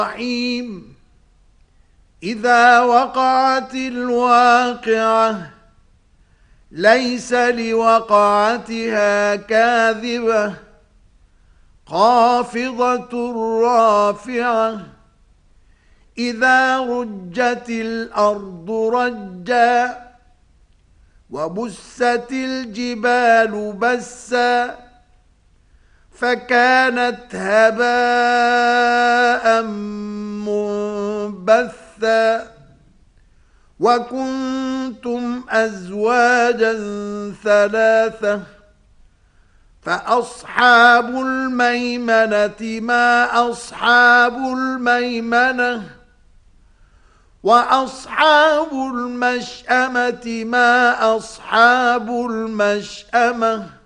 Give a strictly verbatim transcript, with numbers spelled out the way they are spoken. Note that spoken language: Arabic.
الرحيم إذا وقعت الواقعة ليس لوقعتها كاذبة خافضة رافعة إذا رجت الأرض رجا وبست الجبال بسا فكانت هباء منبثا وكنتم أزواجا ثلاثة فأصحاب الميمنة ما أصحاب الميمنة وأصحاب المشأمة ما أصحاب المشأمة